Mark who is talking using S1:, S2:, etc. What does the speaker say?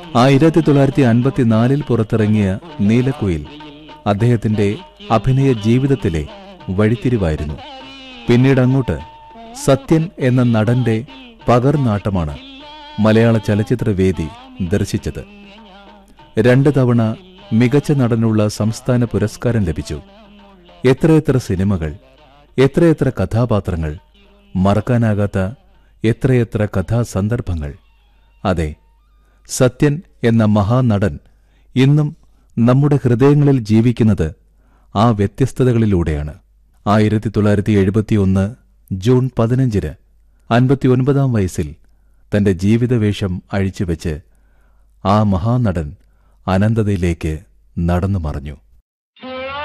S1: 1954 പുറത്തിറങ്ങിയ നീലക്കുയിൽ അദ്ദേഹത്തിന്റെ അഭിനയ ജീവിതത്തിലെ വഴിത്തിരിവായിരുന്നു. പിന്നീടങ്ങോട്ട് സത്യൻ എന്ന നടന്റെ പകർനാട്ടമാണ് മലയാള ചലച്ചിത്രവേദി ദർശിച്ചത്. 2 തവണ മികച്ച നടനുള്ള സംസ്ഥാന പുരസ്കാരം ലഭിച്ചു. എത്രയെത്ര സിനിമകൾ, എത്രയെത്ര കഥാപാത്രങ്ങൾ, മറക്കാനാകാത്ത എത്രയെത്ര കഥാസന്ദർഭങ്ങൾ. അതെ, സത്യൻ എന്ന മഹാനടൻ ഇന്നും നമ്മുടെ ഹൃദയങ്ങളിൽ ജീവിക്കുന്നത് ആ വ്യത്യസ്തതകളിലൂടെയാണ്. 1971 ജൂൺ 15 59-ാം വയസ്സിൽ തന്റെ ജീവിതവേഷം അഴിച്ചുവെച്ച് ആ മഹാനടൻ അനന്തതയിലേക്ക് നടന്നു മറഞ്ഞു.